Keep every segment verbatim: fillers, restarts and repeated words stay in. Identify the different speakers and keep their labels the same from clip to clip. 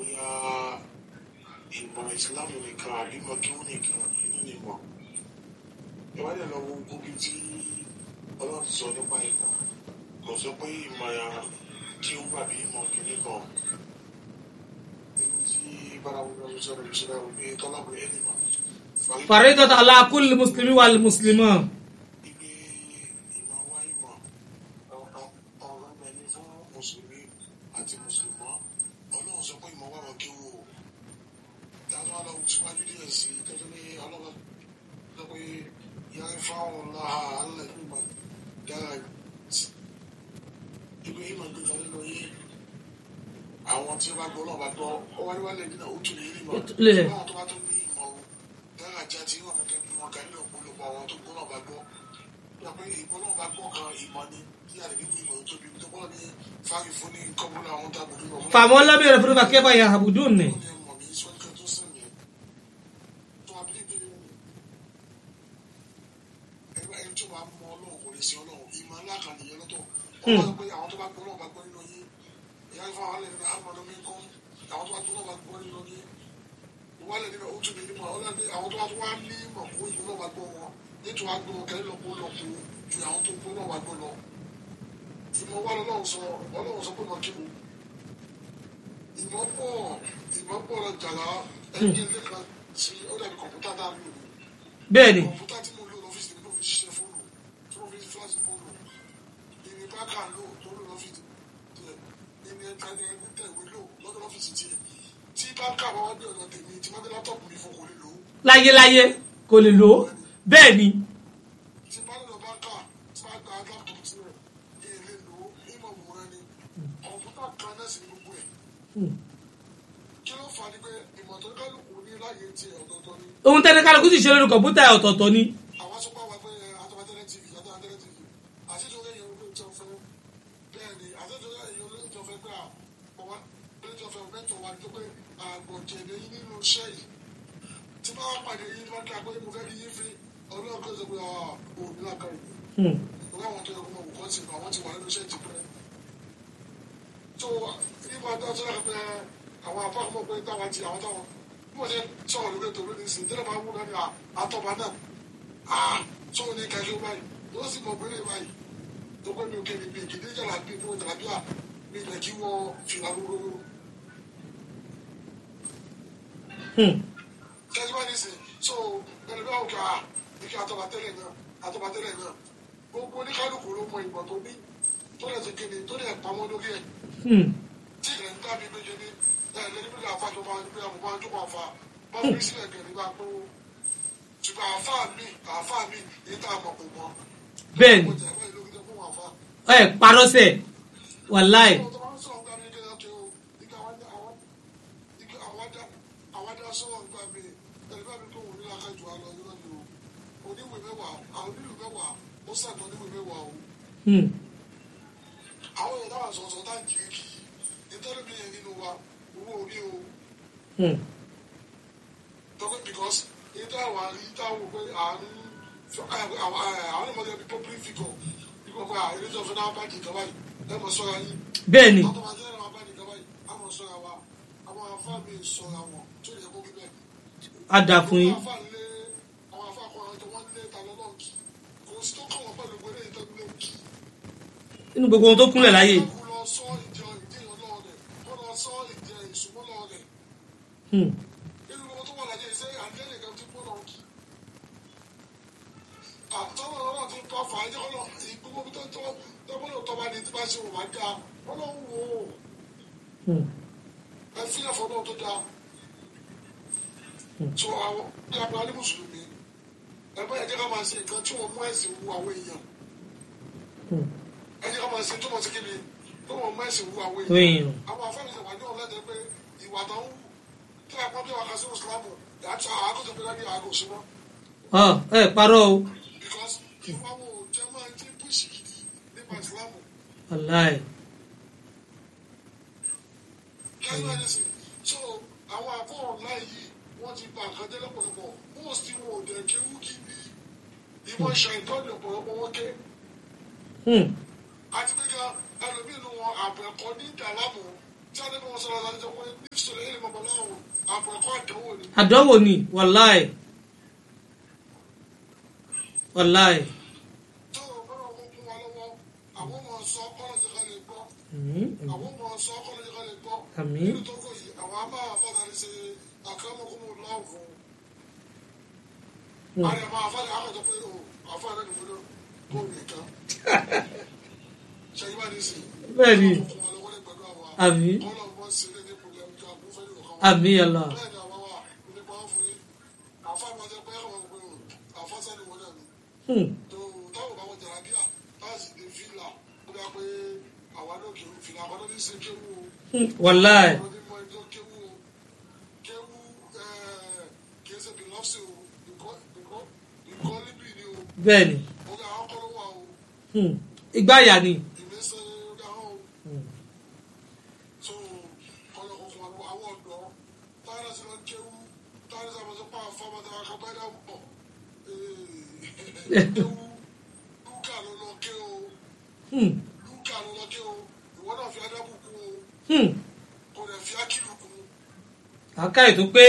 Speaker 1: bóyá ìmọ̀ ìsìlámù nìkan àbí ìmọ̀ kí wọ́n nìkan inú ni mọ̀. Ìwádìí lọ wo gbogbo tí Ọlọ́run sọ nípa ìmọ̀. Kò sọ pé ìmọ̀ kí ó wà bí ìmọ̀ kìíní kan. Ibi tí bárawo lọ sọ̀rọ̀ ìṣẹ̀lẹ̀ òbí tọ́lábùrẹ́ ẹni mọ̀.
Speaker 2: فريضة على كل مسلم والمسلمة.
Speaker 1: Ibi ìmọ̀ wá ìmọ̀ ọ̀rọ̀ mẹ́ni fún Mùsùlùmí àti Mùsùlùmọ́. Ọlọ́run sọ pé ìmọ̀ wà wọ́n kí wò. Dájọ́ aláwọ̀ síwájú díẹ̀ sí i tọ́jú ní ọlọ́run sọ pé yàrá fáwọn ọ̀la àlẹ́ ìgbìmọ̀ dára ibi ìmọ̀ gbé kalẹ̀ lọ yé àwọn tí ó bá gbọ́ náà bá gbọ́ ọ wá níwájú ẹ̀dín náà ó tún lè rí mọ̀ àwọn tó bá tún ní ìmọ̀ o dára ajá tí wọ́n mọ̀ kẹ́kẹ́ wọn kalẹ̀ ọ̀pọ̀lọpọ̀ àwọn tó gbọ́ náà bá gbọ́ wọ́n pé ìgbọ́ náà bá gbọ́ kan ìmọ̀ ni kí àdébí ní ìmọ̀ tó bí tó bọ́ ní fáyì fún ní kọ́bùnà àwọn tábù nínú ọmọ.
Speaker 2: فمن لم يعرف كيف يعبدون.
Speaker 1: Wọ́n pé àwọn tó bá gbọ́ náà bá gbọ́ nínú yín ìyá ìfọ̀ àwọn ẹlẹ́ni àmọ́dọ́ mi kọ́ àwọn tó bá gbọ́ náà bá gbọ́ nínú yín wọ́n lè níbẹ̀ ó tún lè nímọ̀ ọlọ́dẹ àwọn tó bá tó wá ní ìmọ̀ kó ìgbọ́ náà bá gbọ́ wọn nítorí wá gbọ́ kẹ́lẹ́ lọ́pọ̀ lọ́pọ̀ ju àwọn tó gbọ́ náà bá gbọ́ lọ. Ìmọ̀ wà lọ́wọ́ sọ ọlọ́wọ́ sọ pé mọ̀ kí mo ìmọ̀ pọ̀ ìmọ̀ pọ̀ lọ jàlá ẹni ilé kan tí ó dàbí kọ̀ǹpútà tá a lò ní.
Speaker 2: Bẹ́ẹ̀ni.
Speaker 1: Kọ̀ǹpútà tí mo lò lọ́fíìsì mi ló fi ṣiṣẹ́ fóònù tí mo fi fíláṣì fóònù ìní bákà lò tó lò lọ́fíìsì tiẹ̀ ìní ẹ̀ka ní ẹni tẹ̀wé lò lọ́dọ̀ lọ́fíìsì tiẹ̀ tí bákà bá wá dé ọ̀dọ̀ tèmi tí wọ́n dé látọ̀pù mi fún kò lè lò ó.
Speaker 2: láyéláyé kò lè lò ó bẹ́ẹ̀ ni.
Speaker 1: tí bá lọ bákà tí wọ́n gba látọ̀pù tiẹ̀ èyí lè lò ó ìmọ̀ mọ̀ọ́rẹ́ ni kọ̀ǹpútà kan náà sì ní gbogbo ẹ̀. Kí ló fà á ni pé ìmọ̀ tó kálukú ní láyé tiẹ̀ ọ̀tọ̀ọ̀tọ̀ ni.
Speaker 2: ohun tẹ́lẹ̀ kálukú sì ṣe lórí kọ̀ǹpútà ọ̀tọ̀ọ̀tọ̀ ni.
Speaker 1: Àwọn sọ pé àwọn pé àtọ́bátẹ́lẹ̀ tv àtọ́bátẹ́lẹ̀ tv àtijọ́ ẹ̀yẹ olóòjọ́ fẹ́ bẹ́ẹ̀ ni àtijọ́ ẹ̀yẹ olóòjọ́ fẹ́ pé àwọn olóòjọ́ fẹ́ mẹ́tọ̀ wá tó pé àgbọ̀jẹ̀dẹ̀ yín nínú iṣẹ́ yìí tí bá wà pàdé yín lọ́kì àgbẹ̀ mo fẹ́ rí yín fi ọlọ́ọ̀kọ́ sọ pé òní lákàrí ìwé àwọn tó yẹ kó mọ̀ wọ́n ti àwọn ti wà nínú iṣẹ́ ti pẹ́ tó nípa tó tó yẹ pé àwọn afáàmọ́ pé táwọn ti àwọn táwọn bí wọ́n ṣe sọ̀rọ̀ lórí ètò lónìí sí tẹ́lẹ̀ máa wú náà ní àtọ́ba náà ah tó ní kẹ́kẹ́ báyìí tó sì mọ̀ pé báyìí tó pé mi ò kéde mi ìkéde jàlá bí mi ò jàlá bí à mi ìlẹ̀ kí wọ́n fìlà lóró. kẹ́kẹ́ báyìí sì so ẹni bí wọ́n kà á ní kí àtọ́ba tẹ́lẹ̀ náà àtọ́ba tẹ́lẹ̀ náà gbogbo oníkálukú ló mọ ìmọ̀ tó ní tó lè ti kéde tó lè pamọ́ lórí ẹ̀ tí ìrẹ̀ ń dábìí méje ní lẹ́yìn bí àfa tó máa ń gbé àwọn máa ń jókòó àfa wọ́n fi sílẹ̀ gẹ̀rẹ́ nígbà pé ṣùgbọ́n àfa mi àfa mi èyí tá a mọ̀ kò mọ̀.
Speaker 2: bẹ́ẹ̀ni ẹ parọ́ sẹ̀ wàláì. àwọn èèyàn náà sọ̀tọ̀ tá à ń kiri kì í nítorí bí yẹn nínú wa owó orí o. Tọ́kọ̀ because ìdá àwọn àríyíta wò pé àárín àwọn ọmọdé bíi public figure nígbà pé àìrí tó fún náà bá di ìjọba yìí ẹ mọ̀ sọ́ra yín. Bẹ́ẹ̀ni.
Speaker 1: àwọn ọmọdé náà bá di ìjọba yìí á mọ̀ sọ́ra wa àwọn afá mi sọ̀ra wọn tó yẹ kó bíbẹ̀.
Speaker 2: A dà fún yín.
Speaker 1: àwọn afá lé àwọn afá kan àwọn tó wọ́n lé ta lọ́nà kì kò sí tó kọ́ wọn pẹ̀lú gbé lẹ́yìn tó lé kì.
Speaker 2: Nínú gbogbo ohun tó kúnlẹ̀ láyé.
Speaker 1: Nínú gbogbo tó wà láyé ṣé àndẹ́lẹ̀ kan ti gbọ́dọ̀ kì. Àtọ́wọ́ ọlọ́run ti tọ́ fà á jẹ́ ọlọ́run gbogbo tó tọ́ tọ́gbọ́dọ̀ tọ́ba ni tí bá ṣe wò wá dáa ọlọ́run wò ó. Ẹ fi ẹ̀fọ́ náà tó dáa. Tó àwọn bí abúlé alẹ́ mùsùlùmí ẹ bá yẹ kí ká máa ṣe nǹkan tí wọ́n mú ẹ̀sìn wu àwọn èèyàn. Ẹ jẹ́ ká máa ṣe tó mọ̀ sí kí ni tó wọ́n mú ẹ̀sìn wu àwọn èèyàn. Àwọn afẹ́nusẹ̀ wà ní ọ̀lẹ́dẹ̀ pé ìwà tó ń wù kí ẹ pọ́n bí wàá kásí mùsùlùmí àti àkóso pé lábẹ́ àgọ́ òṣùwọ̀n.
Speaker 2: Ọ ẹ parọ́ o.
Speaker 1: Because ìwà wo jẹ́ máa ń dín bùsì gidi nípa ìsìlámù.
Speaker 2: Wàláì.
Speaker 1: Lẹ́yìn náà nísìnyí, so àwọn àbọ̀ ọ̀la yìí wọ́n ti gba nǹkan dé lọ́pọ̀lọpọ̀ most tí wọn ò dẹ̀ kéwú gidi ìmọ̀ ṣàìtọ́jú ọ̀pọ̀lọpọ̀ wọn ké. Àti pé ká ẹlòmíràn wọn àbẹ̀kọ ní ìdàlámù tí a ní kí wọ́n sọ̀rọ̀ láti jẹ́ pé nítorí àbọ̀kọ́ àdánwò ni.
Speaker 2: àdánwò ni wàláì wàláì.
Speaker 1: tó o bọ́dọ̀ kó kún wa lọ́wọ́ àwọn ọmọ sọ kọ́lọ́ jẹ́ ká lè gbọ́ àwọn ọmọ sọ kọ́lọ́ jẹ́ ká lè gbọ́ nínú tó kọ yìí àwọn abá àfọ́dà ní ṣe àkàràmọ́kùnmọ́ lọ́wọ́ fún un. àrẹ máa fọ́dà àkọ́jọ pé o àfọ́dà ní fúnná kó o nìkan. ṣèyí bá ní sè.
Speaker 2: bẹ́ẹ̀ ni àmì àmì yàrá. wàláì. bẹ́ẹ̀ni ìgbà yà ni.
Speaker 1: lúkà ló lọ ké o lúkà ló lọ ké o ìwọ náà fi adábù kú o kò lè fi ákìlù kú.
Speaker 2: àká ètò pé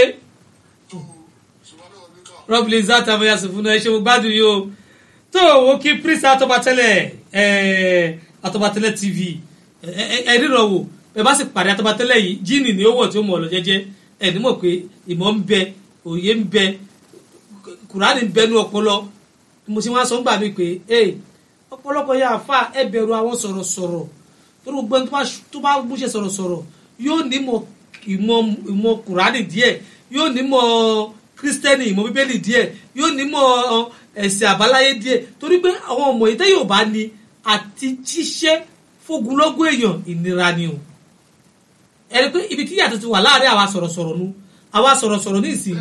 Speaker 2: rọ́bìlì zata àmọ́yàsọ̀ fún ẹ ṣe mo gbádùn yìí o tó wo kí prince Atọ́bátẹ́lẹ̀ Atọ́bátẹ́lẹ̀ tv ẹ ríran wò ẹ bá sì pàdé Atọ́bátẹ́lẹ̀ yìí jíìnì ni ó wọ̀ tí ó mọ̀ ọ̀lọ́ jẹ́jẹ́ ẹ̀ ní mọ̀ pé ìmọ̀ ń bẹ òye ń bẹ kùránì ń bẹ ní ọpọlọ mo sì wá sọ ń gbà mí pé ee ọ̀pọ̀lọpọ̀ yà fà ẹ bẹ̀rù àwọn sọ̀rọ̀sọ̀rọ̀ tó gbogbo ẹni tó bá múṣe sọ̀rọ̀sọ̀rọ̀ yóò nímọ̀ ìmọ̀ ìmọ̀ kùránì díẹ̀ yóò nímọ̀ kírísítẹ́nì ìmọ̀ bíbélì díẹ̀ yóò nímọ̀ ẹ̀sìn àbáláyé díẹ̀ torí pé àwọn ọmọ yìí tẹ́ yóò bá ní àti jíṣẹ́ fógunlọ́gọ̀ èèyàn ìnira ni o ẹni pé ibi tí yàtọ̀ ti wà láàrin àwa sọ̀rọ̀sọ̀rọ̀ nu àwa sọ̀rọ̀sọ̀rọ̀ ní ìsìn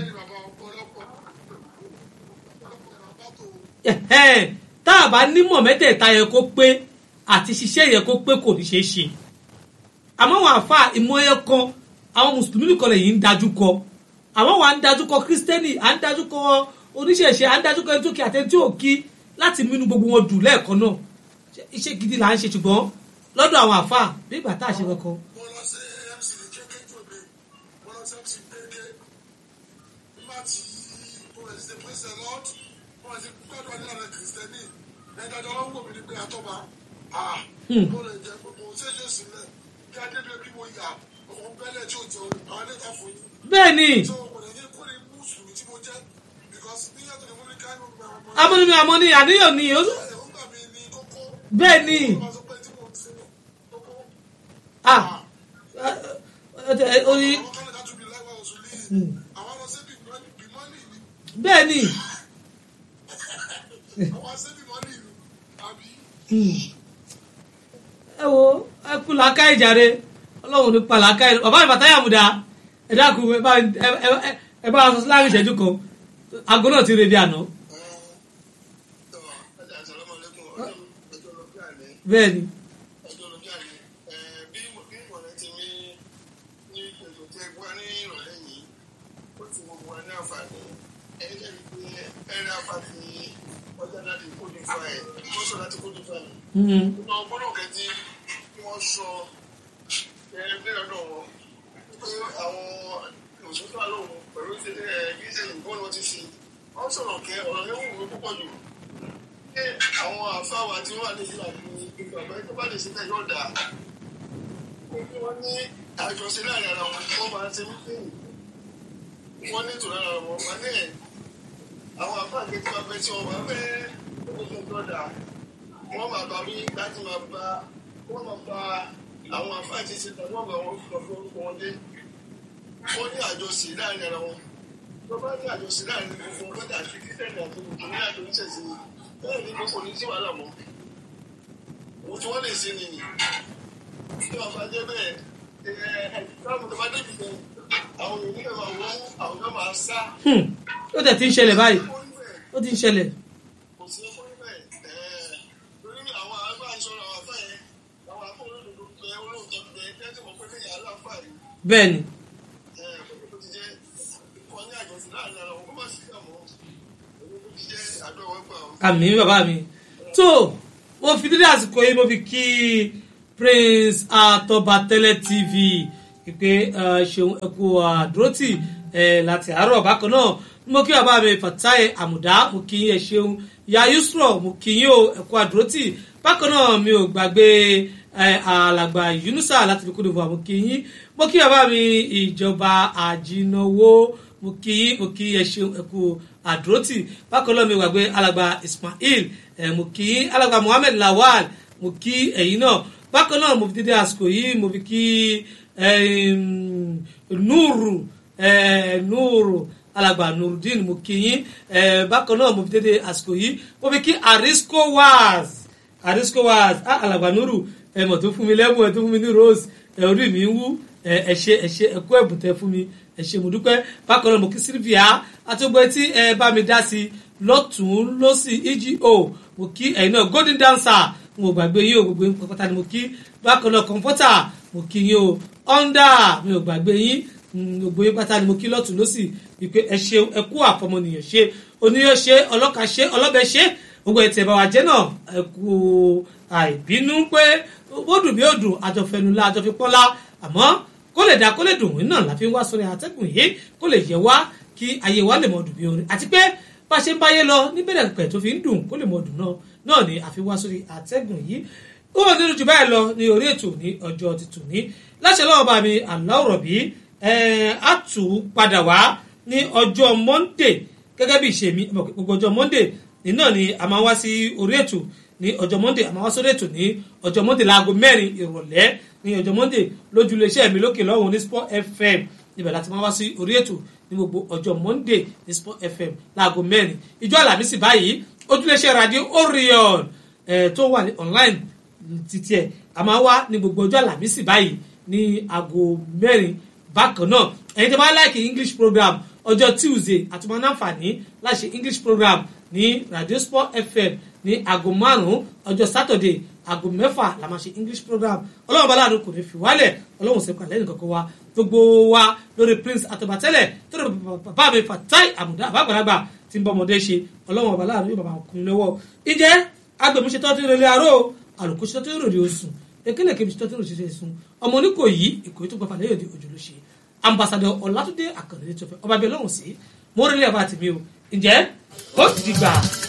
Speaker 2: tá a bá nímọ̀ mẹ́tẹ̀ẹ̀ta yẹ kó pé àti ṣiṣẹ́ yẹ kó pé kò ní ṣeé ṣe àmọ́ wọn àfa ìmọ̀ ẹyẹ kan àwọn mùsùlùmí nìkan lè yìí ń dájú kọ àwọn wa ń dájú kọ kírísítẹ́nì à ń dájú kọ oníṣẹ̀ṣe à ń dájú kọ ẹni tó kí àtẹni tí ò kí láti mínú gbogbo wọn dùn lẹ́ẹ̀kan náà iṣẹ́ gidi là ń ṣe ṣùgbọ́n lọ́dọ̀ àwọn àfa bí ìgbà tá a ṣe kankan. bẹ́ẹ̀ni amúnimi amúni àníyàn ni bẹ́ẹ̀ni ah orí bẹ́ẹ̀ni ẹ wo ẹ kú làákà ìjàre ọlọ́run ní pa làákà ìjàre bàbá ìbàtà yàmùdá ẹ dákun ẹ bá aṣọ síláàmù ìṣẹ́jú kan aago náà ti rè bí àná. bẹ́ẹ̀ni.
Speaker 1: ọgbọ́n kẹ́ tí wọ́n sọ ẹgbẹ́ ọ̀dọ̀ wọn pé àwọn òṣèlú àlóhùn pẹ̀lú ìgbésẹ̀ ìgbọ́n wọn ti ṣe wọ́n sọ̀rọ̀ kẹ́ ọ̀rọ̀ yẹn wù mí púpọ̀ jù pé àwọn àfáwà tí wọ́n wà ní ìlú àti ìgbà àgbáyé tó bá lè ṣe bẹ́ẹ̀ yóò dà kí wọ́n ní àjọṣe láàrin ara wọn wọ́n máa ṣe mítìnì wọ́n ní ìtura ara wọn wọ́n ní àwọn àfáà kẹ́kẹ́ máa fẹ́ tí wọ́n máa fẹ́ wọ́n máa bá wí láti máa bá wọ́n máa bá àwọn àfáàtì ṣe tàbí wọ́n bá wọn fún ọ̀fọ̀ orúkọ wọn dé wọ́n ní àjọṣe láàrin ara wọn tó bá ní àjọṣe láàrin gbogbo wọn dà sí kíkẹ́ni àti gbogbo ní àjọ oníṣẹ̀ṣe bẹ́ẹ̀ ni gbogbo ní sí wàhálà mọ́ òun tí wọ́n lè ṣe nìyí tí wọ́n bá jẹ́ bẹ́ẹ̀ ẹ̀ káwọn tó bá débi bẹ́ẹ̀ àwọn ènìyàn máa wọ́n àwọn náà máa sá.
Speaker 2: ó tẹ̀ tí ń ṣẹlẹ̀ báyìí ó ti ń ṣẹlẹ̀. bẹ́ẹ̀ni. àmì bàbá mi tó mo fi dídí àsìkò yìí mo fi kí Prince Atọ́bátẹ́lẹ̀ tv ìpè ṣeun ẹkú àdúrótì láti àárọ̀ bákan náà mo kí bàbá mi Fatai Àmùdá mo kí yín ẹ ṣeun ya Yusro mo kí yín o ẹkú àdúrótì bákan náà mi ò gbàgbé alàgbà Yunusa láti fi kúndùn fún wa mo kí yín mo kí bàbá mi ìjọba àjìnàwó mo kí yín mo kí ẹ ṣeun ẹkú àdúrótì bákan náà mi ò gbàgbé alàgbà Ismail mo kí yín alàgbà Muhammed Lawal mo kí ẹ̀yin náà bákan náà mo fi dédé àsìkò yìí mo fi kí Nuru Nuru alàgbà Nurudeen mo kí yín bákan náà mo fi dédé àsìkò yìí mo fi kí Arisco Waz Arisco Waz alàgbà Nuru ẹ̀mọ̀ tó fún mi lẹ́mú ẹ̀ tó fún mi ní rose orí mi ń wú ẹ̀ṣẹ̀ ẹ̀ṣẹ̀ ẹ̀kọ́ ẹ̀bùn tẹ́ fún mi ẹ̀ṣẹ̀ mo dúpẹ́ bákan náà mo kí Sylvia àtúgbò tí ẹ bá mi dá sí lọ́tún lọ́sì ego mo kí ẹ̀yin náà golden dancer mo gbàgbé yín o gbogbo yín pátá ni mo kí bákan náà comforter mo kí yín o under mi ò gbàgbé yín gbogbo yín pátá ni mo kí lọ́tún lọ́sì wípé ẹ ṣe ẹ kú àfọmọnìyàn ṣe oníyàn ṣe ọlọ́ka ṣe ọlọ́bẹ ṣe gbogbo ẹ̀ tẹ̀ bá wa jẹ́ náà ẹ kú àìbínú pé ó dùn bí ó dùn àjọfẹnulá àjọfipọ́nlá àmọ́ kó lè dá kó lè dùn wín náà la fi ń wá sórí àtẹ́gùn yìí kó lè yẹ wá kí ayé wa lè mọ dùn bí orin àti pé bá a ṣe ń báyé lọ níbẹ̀rẹ̀ pẹ̀ tó fi ń dùn kó lè mọ dùn náà náà ni a fi wá sórí àtẹ́gùn yìí ó wọ́n nínú jù báyìí lọ ní orí ètò ní ọjọ́ títù ní láṣẹ lọ́wọ́ bá mi aláwòrán-bí á tù padà wá ní ọjọ́ Monday gẹ́gẹ́ bí ìṣe mi gbogbo ọjọ́ Monday ní náà ni a máa wá sí orí ètò ní ọjọ́ Monday a máa wá sórí ètò ní ọjọ́ Monday láago mẹ́rin ìrọ̀lẹ́ ní ọjọ́ Monday lójú iléeṣẹ́ mi lókè lọ́hùn ní Sport F M níbẹ̀ láti máa wá sí orí ètò ní gbogbo ọjọ́ Monday ní Sport F M láago mẹ́rin ìjọ àlàmísì báyìí ojúléeṣẹ́ radio Orion tó wà ní online títí ẹ̀ a máa wá ní gbogbo ọjọ́ àlàmísì báyìí ní aago mẹ́rin bákan náà ẹ̀yin tó bá like English program ọjọ́ Tuesday àtúmọ̀ náǹfààní láti ṣe English program ní radio Sport F M ní aago márùn-ún ọjọ́ Saturday aago mẹ́fà la máa ṣe English program ọlọ́run bá láàánú kò ní fi wálẹ̀ ọlọ́run ṣe pàlẹ́ nìkan kan wa gbogbo wa lórí Prince Àtọ̀bàtẹ́lẹ̀ tó lè bàbá mi Fatai Àmùdá àbágbàlagbà tí ń bọ́ ọmọdé ṣe ọlọ́run ọba láàánú yóò bàbá ọkùnrin lọ́wọ́ ìjẹ́ agbèmí ṣe tọ́tí rẹ̀ lé aró àlùkò ṣe tọ́tí rẹ̀ oṣù ekele kemi ṣe tọ́tí rẹ̀ ṣe sùn ọmọ Oníkòyí Ìkòyí tó gbọ́fà lẹ́yìn òjò ló ṣe ambassador Ọlátúndé Àkàndé tó fẹ́ ọba bẹ́ẹ̀ lọ́hùn sí mọ́rẹ́lẹ́ àbá àtìmí o ǹjẹ́ ó ti gbà.